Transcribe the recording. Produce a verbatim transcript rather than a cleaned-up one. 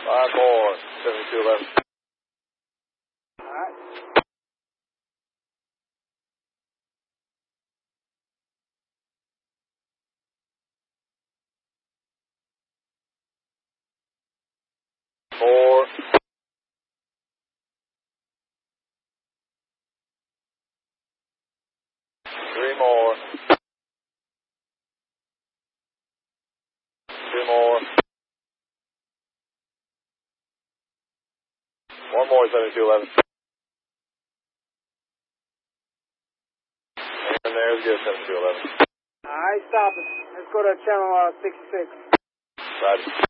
Five more, seventy-two eleven. Alright. Four. Three more. Two more. One more, seventy-two eleven. And there's good, seventy-two eleven. Alright, stop it. Let's go to channel uh, sixty-six. Roger.